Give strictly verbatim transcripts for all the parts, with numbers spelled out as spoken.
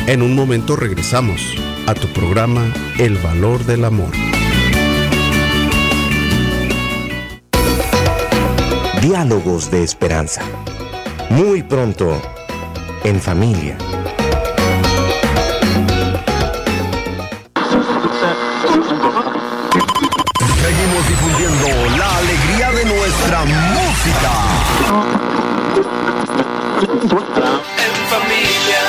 En un momento regresamos a tu programa El Valor del Amor. Diálogos de esperanza. Muy pronto, en familia. Seguimos difundiendo la alegría de nuestra música. En familia.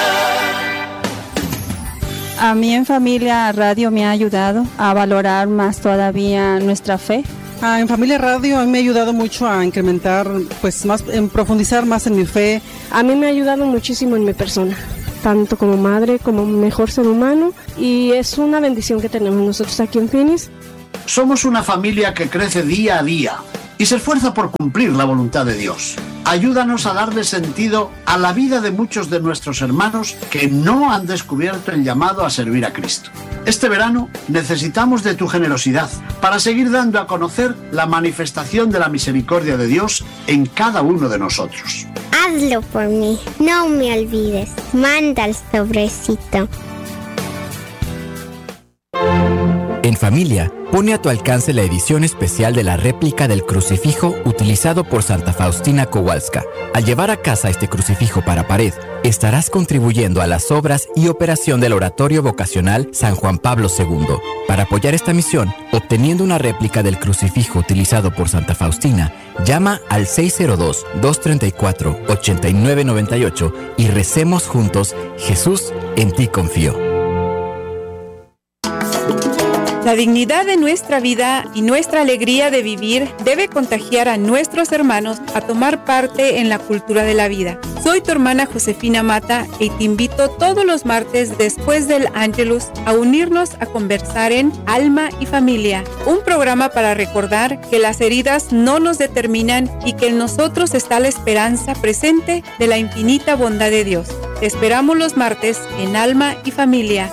A mí en Familia Radio me ha ayudado a valorar más todavía nuestra fe. Ah, en Familia Radio a mí me ha ayudado mucho a incrementar, pues más, en profundizar más en mi fe. A mí me ha ayudado muchísimo en mi persona, tanto como madre como mejor ser humano, y es una bendición que tenemos nosotros aquí en Phoenix. Somos una familia que crece día a día y se esfuerza por cumplir la voluntad de Dios. Ayúdanos a darle sentido a la vida de muchos de nuestros hermanos que no han descubierto el llamado a servir a Cristo. Este verano necesitamos de tu generosidad para seguir dando a conocer la manifestación de la misericordia de Dios en cada uno de nosotros. Hazlo por mí, no me olvides. Manda el sobrecito. En Familia, pone a tu alcance la edición especial de la réplica del crucifijo utilizado por Santa Faustina Kowalska. Al llevar a casa este crucifijo para pared, estarás contribuyendo a las obras y operación del Oratorio Vocacional San Juan Pablo segundo. Para apoyar esta misión, obteniendo una réplica del crucifijo utilizado por Santa Faustina, llama al seis cero dos, dos tres cuatro, ocho nueve nueve ocho y recemos juntos: Jesús, en ti confío. La dignidad de nuestra vida y nuestra alegría de vivir debe contagiar a nuestros hermanos a tomar parte en la cultura de la vida. Soy tu hermana Josefina Mata y te invito todos los martes después del Ángelus a unirnos a conversar en Alma y Familia, un programa para recordar que las heridas no nos determinan y que en nosotros está la esperanza presente de la infinita bondad de Dios. Te esperamos los martes en Alma y Familia.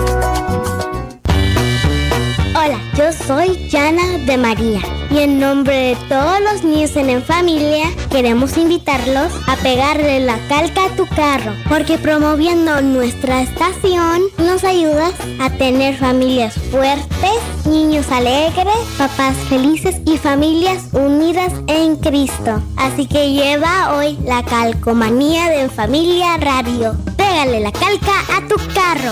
Hola, yo soy Yana de María y en nombre de todos los niños en En Familia queremos invitarlos a pegarle la calca a tu carro, porque promoviendo nuestra estación nos ayudas a tener familias fuertes, niños alegres, papás felices y familias unidas en Cristo. Así que lleva hoy la calcomanía de En Familia Radio. Pégale la calca a tu carro.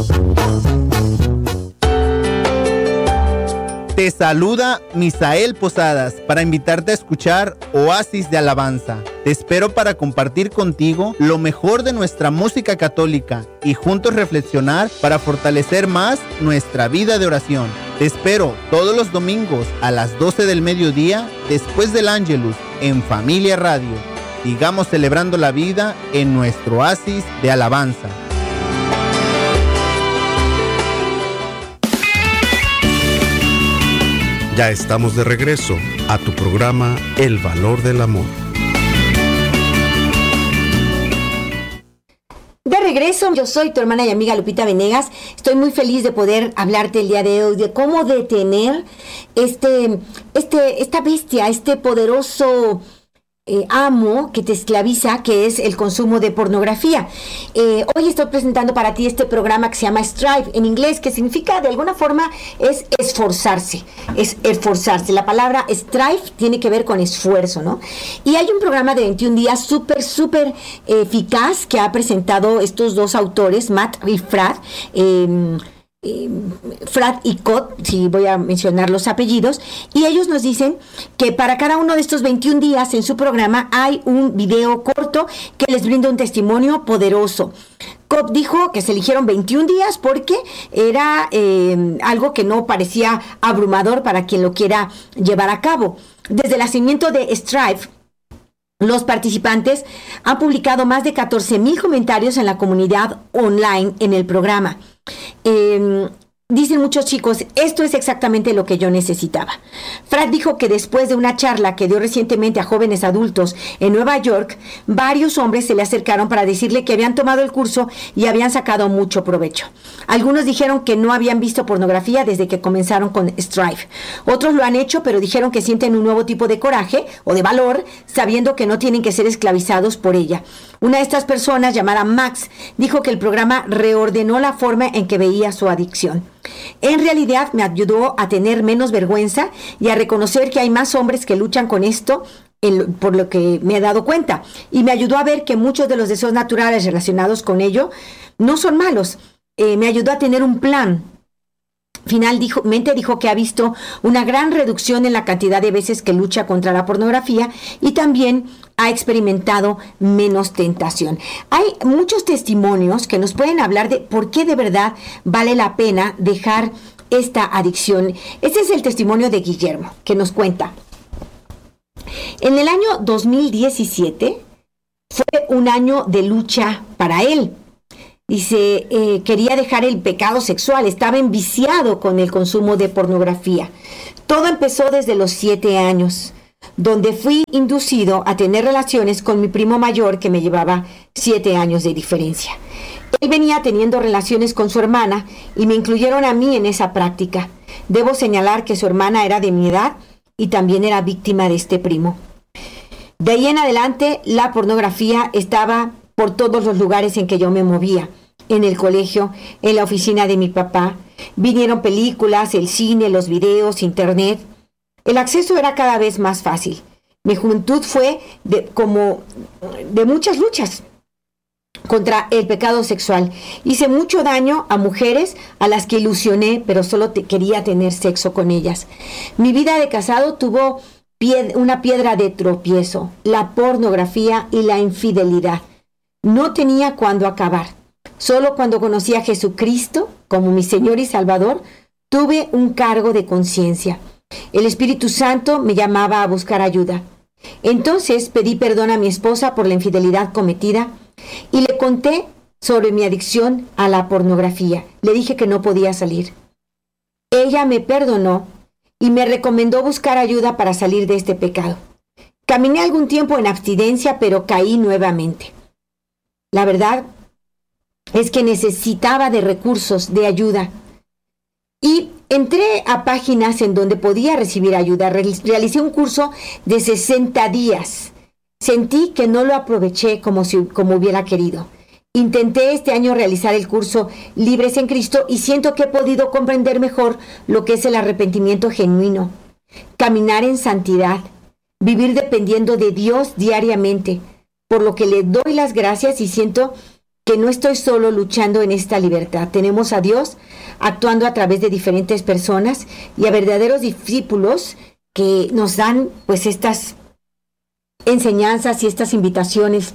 Te saluda Misael Posadas para invitarte a escuchar Oasis de Alabanza. Te espero para compartir contigo lo mejor de nuestra música católica y juntos reflexionar para fortalecer más nuestra vida de oración. Te espero todos los domingos a las doce del mediodía después del Ángelus en Familia Radio. Sigamos celebrando la vida en nuestro Oasis de Alabanza. Ya estamos de regreso a tu programa El Valor del Amor. De regreso, yo soy tu hermana y amiga Lupita Venegas. Estoy muy feliz de poder hablarte el día de hoy de cómo detener este, este, esta bestia, este poderoso Eh, amo que te esclaviza, que es el consumo de pornografía. Eh, hoy estoy presentando para ti este programa que se llama Strive en inglés, que significa de alguna forma es esforzarse, es esforzarse. La palabra Strive tiene que ver con esfuerzo, ¿no? Y hay un programa de veintiún días súper, súper eh, eficaz que ha presentado estos dos autores, Matt y Frad, eh, Eh, Frad y Cott, si voy a mencionar los apellidos, y ellos nos dicen que para cada uno de estos veintiún días en su programa hay un video corto que les brinda un testimonio poderoso. Cott dijo que se eligieron veintiún días porque era eh, algo que no parecía abrumador para quien lo quiera llevar a cabo. Desde el nacimiento de Strive, los participantes han publicado más de catorce mil comentarios en la comunidad online en el programa. Eh, Dicen muchos chicos, esto es exactamente lo que yo necesitaba. Frat dijo que después de una charla que dio recientemente a jóvenes adultos en Nueva York, varios hombres se le acercaron para decirle que habían tomado el curso y habían sacado mucho provecho. Algunos dijeron que no habían visto pornografía desde que comenzaron con Strive. Otros lo han hecho, pero dijeron que sienten un nuevo tipo de coraje o de valor, sabiendo que no tienen que ser esclavizados por ella. Una de estas personas, llamada Max, dijo que el programa reordenó la forma en que veía su adicción. En realidad me ayudó a tener menos vergüenza y a reconocer que hay más hombres que luchan con esto, en, por lo que me he dado cuenta. Y me ayudó a ver que muchos de los deseos naturales relacionados con ello no son malos. Eh, me ayudó a tener un plan. Finalmente dijo que ha visto una gran reducción en la cantidad de veces que lucha contra la pornografía y también ha experimentado menos tentación. Hay muchos testimonios que nos pueden hablar de por qué de verdad vale la pena dejar esta adicción. Este es el testimonio de Guillermo, que nos cuenta. En el año dos mil diecisiete fue un año de lucha para él. Dice, eh, quería dejar el pecado sexual, estaba enviciado con el consumo de pornografía. Todo empezó desde los siete años, donde fui inducido a tener relaciones con mi primo mayor, que me llevaba siete años de diferencia. Él venía teniendo relaciones con su hermana y me incluyeron a mí en esa práctica. Debo señalar que su hermana era de mi edad y también era víctima de este primo. De ahí en adelante, la pornografía estaba por todos los lugares en que yo me movía. En el colegio, en la oficina de mi papá. Vinieron películas, el cine, los videos, internet. El acceso era cada vez más fácil. Mi juventud fue de, como de muchas luchas contra el pecado sexual. Hice mucho daño a mujeres a las que ilusioné, pero solo te, quería tener sexo con ellas. Mi vida de casado tuvo pie, una piedra de tropiezo, la pornografía y la infidelidad. No tenía cuándo acabar. Solo cuando conocí a Jesucristo como mi Señor y Salvador, tuve un cargo de conciencia. El Espíritu Santo me llamaba a buscar ayuda. Entonces pedí perdón a mi esposa por la infidelidad cometida y le conté sobre mi adicción a la pornografía. Le dije que no podía salir. Ella me perdonó y me recomendó buscar ayuda para salir de este pecado. Caminé algún tiempo en abstinencia, pero caí nuevamente. La verdad es que necesitaba de recursos, de ayuda. Y entré a páginas en donde podía recibir ayuda. Realicé un curso de sesenta días. Sentí que no lo aproveché como, si, como hubiera querido. Intenté este año realizar el curso Libres en Cristo y siento que he podido comprender mejor lo que es el arrepentimiento genuino. Caminar en santidad. Vivir dependiendo de Dios diariamente. Por lo que le doy las gracias y siento que no estoy solo luchando en esta libertad. Tenemos a Dios actuando a través de diferentes personas y a verdaderos discípulos que nos dan pues estas enseñanzas y estas invitaciones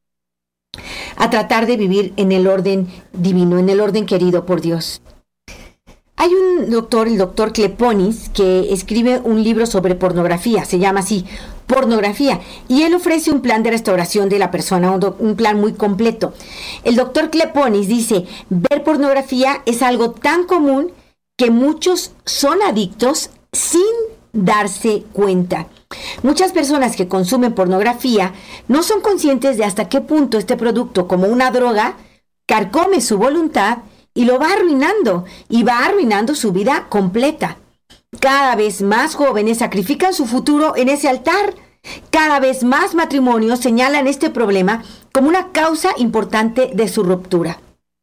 a tratar de vivir en el orden divino, en el orden querido por Dios. Hay un doctor, el doctor Kleponis, que escribe un libro sobre pornografía, se llama así, Pornografía, y él ofrece un plan de restauración de la persona, un, do, un plan muy completo. El doctor Kleponis dice, ver pornografía es algo tan común que muchos son adictos sin darse cuenta. Muchas personas que consumen pornografía no son conscientes de hasta qué punto este producto, como una droga, carcome su voluntad y lo va arruinando, y va arruinando su vida completa. Cada vez más jóvenes sacrifican su futuro en ese altar. Cada vez más matrimonios señalan este problema como una causa importante de su ruptura.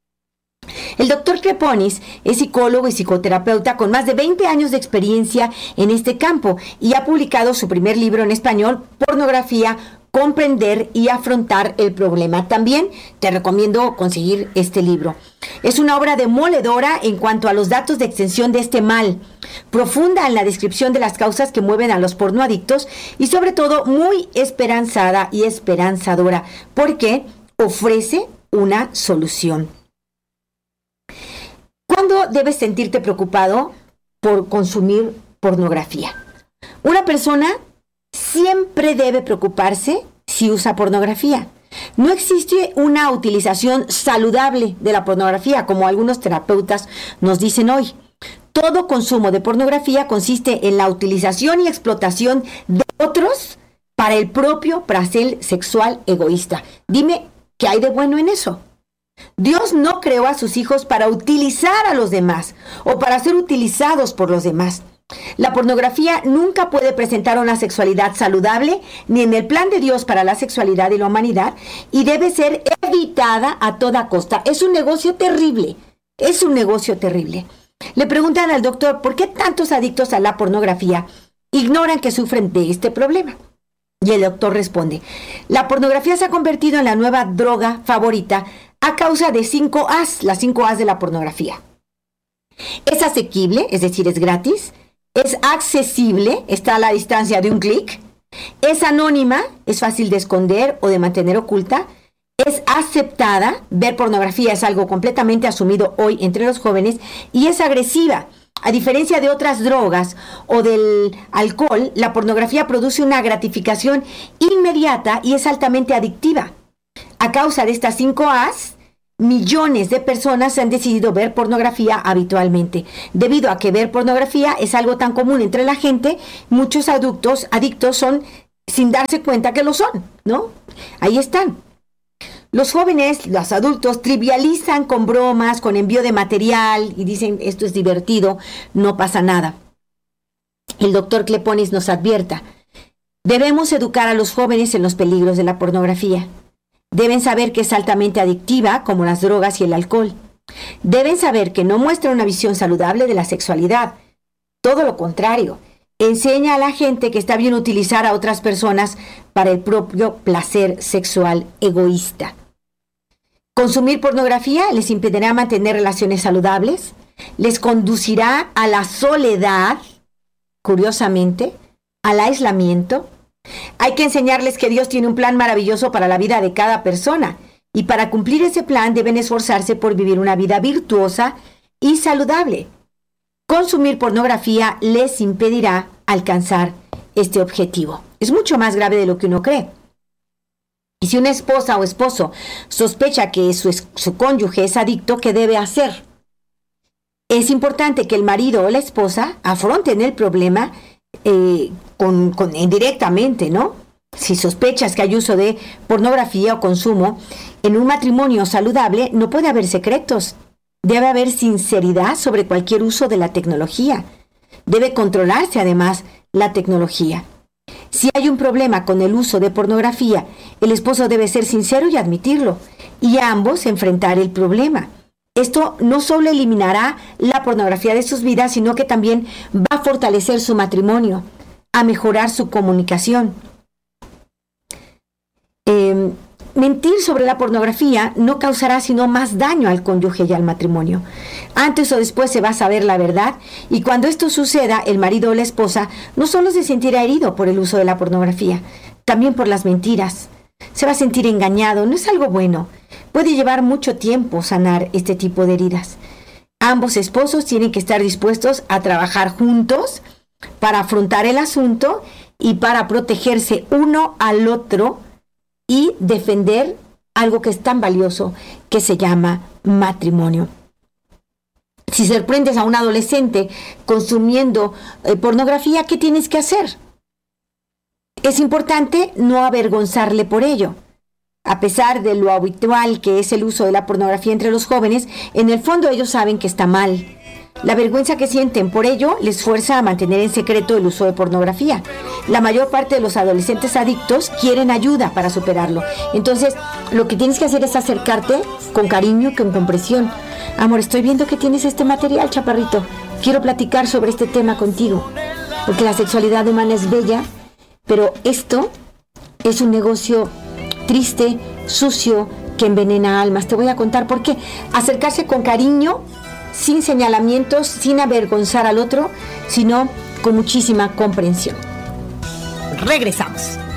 El doctor Kleponis es psicólogo y psicoterapeuta con más de veinte años de experiencia en este campo y ha publicado su primer libro en español, Pornografía, comprender y afrontar el problema. También te recomiendo conseguir este libro. Es una obra demoledora en cuanto a los datos de extensión de este mal, profunda en la descripción de las causas que mueven a los pornoadictos y sobre todo muy esperanzada y esperanzadora porque ofrece una solución. ¿Cuándo debes sentirte preocupado por consumir pornografía? Una persona siempre debe preocuparse si usa pornografía. No existe una utilización saludable de la pornografía, como algunos terapeutas nos dicen hoy. Todo consumo de pornografía consiste en la utilización y explotación de otros para el propio placer sexual egoísta. Dime, ¿qué hay de bueno en eso? Dios no creó a sus hijos para utilizar a los demás o para ser utilizados por los demás. La pornografía nunca puede presentar una sexualidad saludable ni en el plan de Dios para la sexualidad y la humanidad, y debe ser evitada a toda costa. Es un negocio terrible, es un negocio terrible. Le preguntan al doctor por qué tantos adictos a la pornografía ignoran que sufren de este problema. Y el doctor responde: la pornografía se ha convertido en la nueva droga favorita a causa de cinco A's, las cinco A's de la pornografía. Es asequible, es decir, es gratis. Es accesible, está a la distancia de un clic. Es anónima, es fácil de esconder o de mantener oculta. Es aceptada, ver pornografía es algo completamente asumido hoy entre los jóvenes. Y es agresiva. A diferencia de otras drogas o del alcohol, la pornografía produce una gratificación inmediata y es altamente adictiva. A causa de estas cinco A's, millones de personas han decidido ver pornografía habitualmente. Debido a que ver pornografía es algo tan común entre la gente, muchos adultos adictos son sin darse cuenta que lo son, ¿no? Ahí están. Los jóvenes, los adultos, trivializan con bromas, con envío de material y dicen esto es divertido, no pasa nada. El doctor Kleponis nos advierta: debemos educar a los jóvenes en los peligros de la pornografía. Deben saber que es altamente adictiva, como las drogas y el alcohol. Deben saber que no muestra una visión saludable de la sexualidad. Todo lo contrario, enseña a la gente que está bien utilizar a otras personas para el propio placer sexual egoísta. Consumir pornografía les impedirá mantener relaciones saludables, les conducirá a la soledad, curiosamente, al aislamiento. Hay que enseñarles que Dios tiene un plan maravilloso para la vida de cada persona, y para cumplir ese plan deben esforzarse por vivir una vida virtuosa y saludable. Consumir pornografía les impedirá alcanzar este objetivo. Es mucho más grave de lo que uno cree. Y si una esposa o esposo sospecha que su, su cónyuge es adicto, ¿qué debe hacer? Es importante que el marido o la esposa afronten el problema eh, con, con, indirectamente, ¿no? Si sospechas que hay uso de pornografía o consumo, en un matrimonio saludable no puede haber secretos. Debe haber sinceridad sobre cualquier uso de la tecnología. Debe controlarse además la tecnología. Si hay un problema con el uso de pornografía, el esposo debe ser sincero y admitirlo, y ambos enfrentar el problema. Esto no solo eliminará la pornografía de sus vidas, sino que también va a fortalecer su matrimonio, a mejorar su comunicación. Eh, mentir sobre la pornografía no causará sino más daño al cónyuge y al matrimonio. Antes o después se va a saber la verdad, y cuando esto suceda, el marido o la esposa no solo se sentirá herido por el uso de la pornografía, también por las mentiras. Se va a sentir engañado, no es algo bueno. Puede llevar mucho tiempo sanar este tipo de heridas. Ambos esposos tienen que estar dispuestos a trabajar juntos para afrontar el asunto y para protegerse uno al otro y defender algo que es tan valioso que se llama matrimonio. Si sorprendes a un adolescente consumiendo eh, pornografía, ¿qué tienes que hacer? Es importante no avergonzarle por ello. A pesar de lo habitual que es el uso de la pornografía entre los jóvenes, en el fondo ellos saben que está mal. La vergüenza que sienten por ello les fuerza a mantener en secreto el uso de pornografía. La mayor parte de los adolescentes adictos quieren ayuda para superarlo. Entonces, lo que tienes que hacer es acercarte con cariño y con comprensión. Amor, estoy viendo que tienes este material, chaparrito. Quiero platicar sobre este tema contigo. Porque la sexualidad humana es bella, pero esto es un negocio triste, sucio, que envenena almas. Te voy a contar por qué. Acercarse con cariño, sin señalamientos, sin avergonzar al otro, sino con muchísima comprensión. Regresamos.